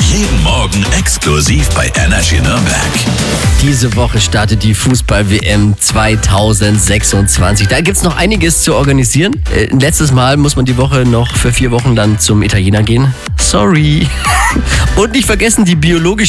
Jeden Morgen exklusiv bei Energy Nürnberg. Diese Woche startet die Fußball-WM 2026. Da gibt's noch einiges zu organisieren. Letztes Mal muss man die Woche noch für 4 Wochen dann zum Italiener gehen. Sorry. Und nicht vergessen, die biologische